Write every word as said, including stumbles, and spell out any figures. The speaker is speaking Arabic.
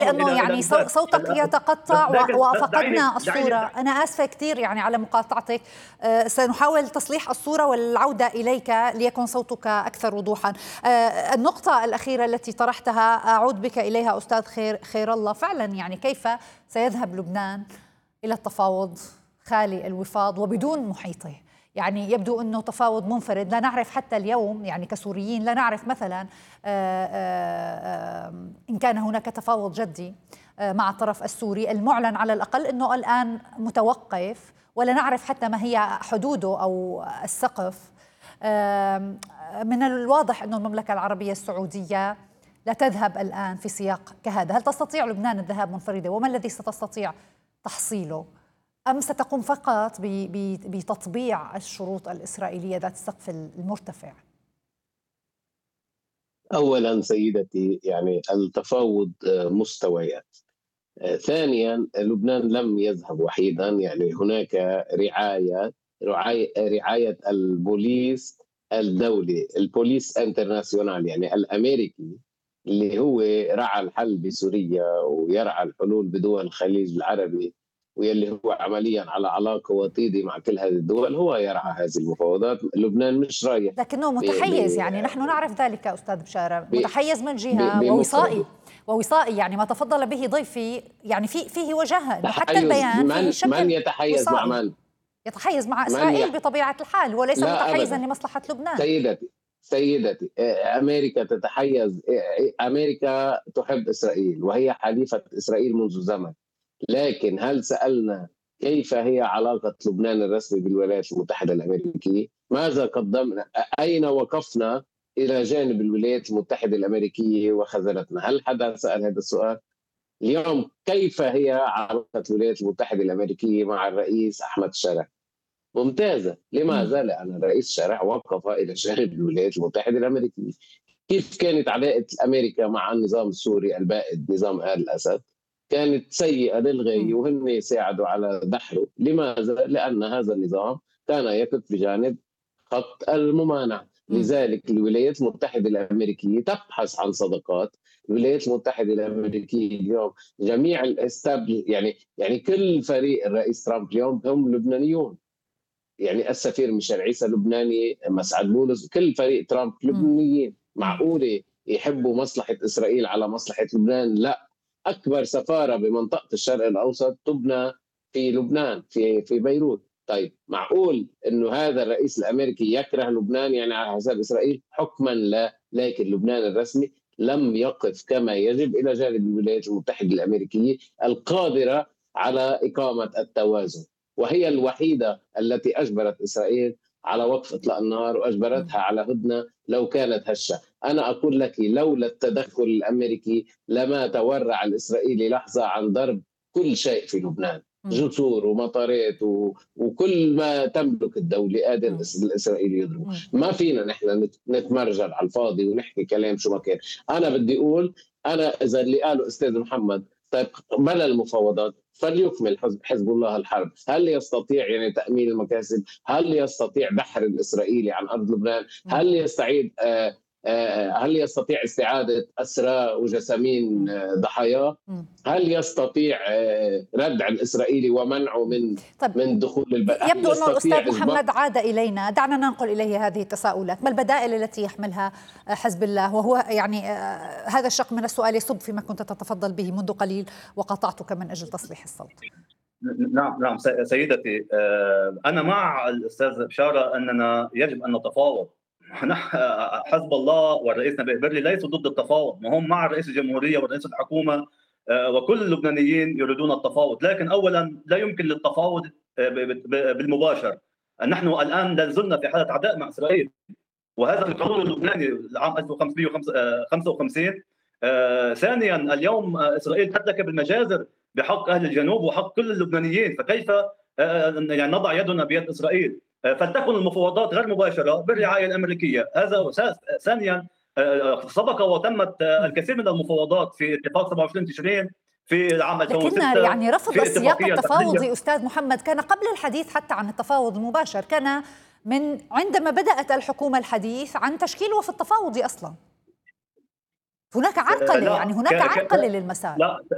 لأنه إلى إلى يعني صو- الباب. صوتك يتقطع لكن و- دعيني وفقدنا الصورة. دعيني أنا آسفة كثير يعني على مقاطعتك. آه، سنحاول تصليح الصورة والعودة إليك ليكون صوتك أكثر وضوحا. آه، النقطة الأخيرة التي طرحتها أعود بك إليها أستاذ خير, خير الله. فعلا يعني كيف سيذهب لبنان إلى التفاوض خالي الوفاض وبدون محيطه؟ يعني يبدو أنه تفاوض منفرد. لا نعرف حتى اليوم يعني كسوريين لا نعرف مثلا آآ آآ إن كان هناك تفاوض جدي مع الطرف السوري. المعلن على الأقل أنه الآن متوقف، ولا نعرف حتى ما هي حدوده أو السقف. من الواضح أن المملكة العربية السعودية لا تذهب الآن في سياق كهذا. هل تستطيع لبنان الذهاب منفردة؟ وما الذي ستستطيع تحصيله؟ أم ستقوم فقط بتطبيع الشروط الإسرائيلية ذات السقف المرتفع؟ أولا سيدتي، يعني التفاوض مستويات. ثانيا لبنان لم يذهب وحيدا، يعني هناك رعاية رعاية, رعاية البوليس الدولي، البوليس انترناسيونال يعني الأمريكي، اللي هو رعى الحل بسوريا ويرعى الحلول بدول الخليج العربي، واللي هو عمليا على علاقة وطيدة مع كل هذه الدول، هو يرعى هذه المفاوضات. لبنان مش رايح لكنه متحيز، يعني نحن نعرف ذلك أستاذ بشارة، متحيز من جهة ووصائي ووصائي يعني ما تفضل به ضيفي، يعني في فيه وجاهة انه حتى البيان فيه شكل من يتحيز وصائي. مع من؟ يتحيز مع إسرائيل يح... بطبيعة الحال، وليس متحيزا لمصلحة لبنان. سيدتي سيدتي أمريكا تتحيز، أمريكا تحب إسرائيل وهي حليفة إسرائيل منذ زمن، لكن هل سألنا كيف هي علاقة لبنان الرسمي بالولايات المتحدة الأمريكية؟ ماذا قدمنا؟ أين وقفنا إلى جانب الولايات المتحدة الأمريكية وخذلتنا؟ هل حدا سأل هذا السؤال؟ اليوم كيف هي علاقة الولايات المتحدة الأمريكية مع الرئيس أحمد شرع؟ ممتازة. لماذا؟ لأن الرئيس شرع وقف إلى جانب الولايات المتحدة الأمريكية. كيف كانت علاقة أمريكا مع النظام السوري البائد نظام آل الأسد؟ كانت سيئة للغاية، وهم يساعدوا على دحره. لماذا؟ لأن هذا النظام كان يقف بجانب خط الممانعة. لذلك الولايات المتحدة الأمريكية تبحث عن صداقات. الولايات المتحدة الأمريكية اليوم جميع الاستابل يعني يعني كل فريق الرئيس ترامب اليوم هم لبنانيون، يعني السفير ميشيل عيسى لبناني، مسعد بولس، كل فريق ترامب لبنانيين. معقولة يحبوا مصلحة إسرائيل على مصلحة لبنان؟ لا. أكبر سفارة بمنطقة الشرق الأوسط تبنى في لبنان، في في بيروت. طيب معقول إنه هذا الرئيس الأمريكي يكره لبنان يعني على حساب إسرائيل؟ حكما لا. لكن لبنان الرسمي لم يقف كما يجب إلى جانب الولايات المتحدة الأمريكية القادرة على إقامة التوازن، وهي الوحيدة التي أجبرت إسرائيل على وقف إطلاق النار وأجبرتها على هدنة لو كانت هشة. أنا أقول لك لولا التدخل الأمريكي لما تورع الإسرائيلي لحظة عن ضرب كل شيء في لبنان، جسور ومطارات و... وكل ما تملك الدولة قادر الإسرائيلي يضرب. ما فينا نحن نتمرجل على الفاضي ونحكي كلام شو ما كان. أنا بدي أقول، أنا إذا اللي قاله أستاذ محمد طيب بلا المفاوضات فليكمل حزب الله الحرب. هل يستطيع يعني تأمين المكاسب؟ هل يستطيع دحر الإسرائيلي عن أرض لبنان؟ هل يستعيد آه آه هل يستطيع استعادة أسرى وجسامين آه ضحاياه؟ هل يستطيع آه ردع الإسرائيلي ومنعه من طيب من دخول البلد؟ يبدو أن الأستاذ محمد عاد إلينا، دعنا ننقل إليه هذه التساؤلات. ما البدائل التي يحملها حزب الله؟ وهو يعني آه هذا الشق من السؤال يصب فيما كنت تتفضل به منذ قليل وقطعتك من أجل تصليح الصوت. نعم نعم سيدتي، أنا مع الأستاذ بشارة أننا يجب أن نتفاوض. حزب الله والرئيس نبيه برلي ليسوا ضد التفاوض، وهم مع رئيس الجمهورية ورئيس الحكومة وكل اللبنانيين يريدون التفاوض. لكن أولا لا يمكن للتفاوض بالمباشر. نحن الآن لا زلنا في حالة عداء مع إسرائيل، وهذا في القانون اللبناني العام ألف وخمسمئة وخمسة وخمسين. ثانيا اليوم إسرائيل ترتكب المجازر بحق أهل الجنوب وحق كل اللبنانيين، فكيف يعني نضع يدنا بيد إسرائيل؟ فلتكن المفاوضات غير مباشرة بالرعاية الأمريكية، هذا أساس. ثانيا سبق وتمت الكثير من المفاوضات في اتفاق سبعة وعشرين تشرين في العام ألفين وستة، لكن يعني رفض السياق التفاوضي أستاذ محمد كان قبل الحديث حتى عن التفاوض المباشر، كان من عندما بدأت الحكومة الحديث عن تشكيل وفد تفاوضي أصلا. هناك عرقلة، يعني هناك عرقلة للمسار. لا